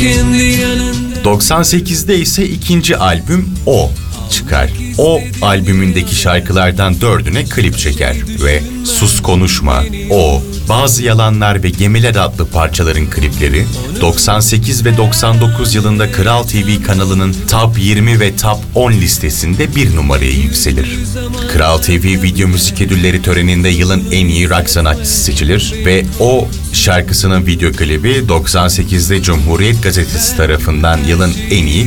kendi yanında. 98'de ise ikinci albüm O çıkar. O albümündeki şarkılardan 4'üne klip çeker ve Sus Konuşma, O, Bazı Yalanlar ve Gemiler adlı parçaların klipleri 98 ve 99 yılında Kral TV kanalının Top 20 ve Top 10 listesinde bir numaraya yükselir. Kral TV Video Müzik Ödülleri töreninde yılın en iyi rock sanatçısı seçilir ve O şarkısının video klibi 98'de Cumhuriyet Gazetesi tarafından yılın en iyi